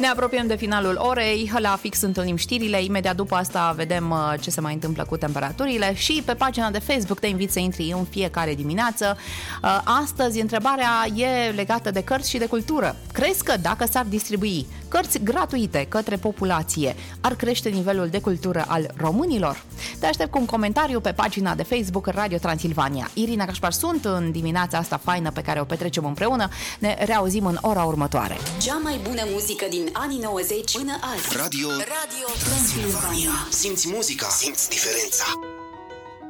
Ne apropiem de finalul orei, la fix întâlnim știrile, imediat după asta vedem ce se mai întâmplă cu temperaturile și pe pagina de Facebook te invit să intri în fiecare dimineață. Astăzi întrebarea e legată de cărți și de cultură. Crezi că dacă s-ar distribui cărți gratuite către populație, ar crește nivelul de cultură al românilor? Te aștept cu un comentariu pe pagina de Facebook Radio Transilvania. Irina Cașpar sunt în dimineața asta faină pe care o petrecem împreună. Ne reauzim în ora următoare. Cea mai bună muzică din anii 90 până azi. Radio Transilvania. Simți muzica, simți diferența.